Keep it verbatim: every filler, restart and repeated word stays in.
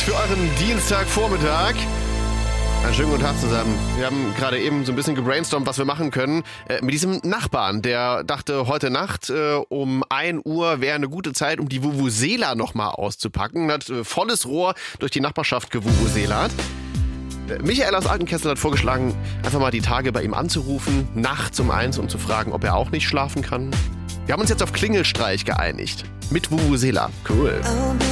für euren Dienstagvormittag. Einen schönen guten Tag zusammen. Wir haben gerade eben so ein bisschen gebrainstormt, was wir machen können. Äh, mit diesem Nachbarn, der dachte, heute Nacht äh, um ein Uhr wäre eine gute Zeit, um die Vuvuzela nochmal auszupacken. Hat äh, volles Rohr durch die Nachbarschaft gewuvuzelat. Äh, Michael aus Altenkessel hat vorgeschlagen, einfach mal die Tage bei ihm anzurufen, nachts um eins, um zu fragen, ob er auch nicht schlafen kann. Wir haben uns jetzt auf Klingelstreich geeinigt. Mit Vuvuzela. Cool.